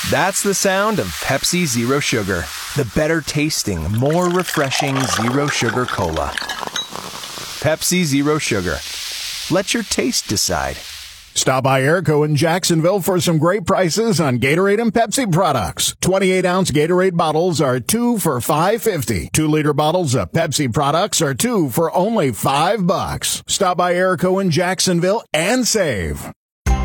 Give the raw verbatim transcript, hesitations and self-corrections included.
That's the sound of Pepsi Zero Sugar. The better tasting, more refreshing Zero Sugar Cola. Pepsi Zero Sugar. Let your taste decide. Stop by Airco in Jacksonville for some great prices on Gatorade and Pepsi products. twenty-eight ounce Gatorade bottles are two for five fifty. two liter bottles of Pepsi products are two for only five bucks. Stop by Airco in Jacksonville and save.